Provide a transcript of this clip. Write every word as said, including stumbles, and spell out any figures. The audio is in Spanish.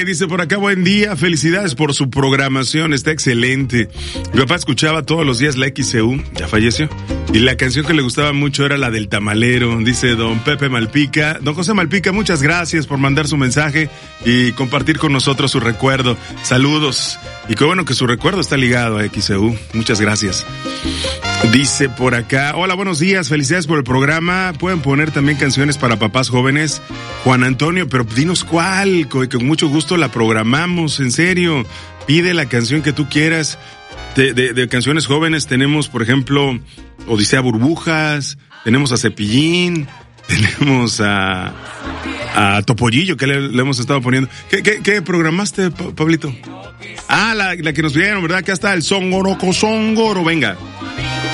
Eh, dice por acá, buen día, felicidades por su programación, está excelente. Mi papá escuchaba todos los días la X C U, ya falleció, y la canción que le gustaba mucho era la del tamalero, dice don Pepe Malpica. Don José Malpica, muchas gracias por mandar su mensaje y compartir con nosotros su recuerdo. Saludos, y qué bueno que su recuerdo está ligado a X C U, muchas gracias. Dice por acá, hola, buenos días, felicidades por el programa. Pueden poner también canciones para papás jóvenes. Juan Antonio, pero dinos cuál, que con mucho gusto la programamos, en serio. Pide la canción que tú quieras. De, de, de canciones jóvenes tenemos, por ejemplo, Odisea Burbujas, tenemos a Cepillín, tenemos a, a Topollillo, que le, le hemos estado poniendo. ¿Qué, qué, qué programaste, Pa- Pablito? Ah, la, la que nos pidieron, ¿verdad? Acá está el Songoroco Songoro, venga.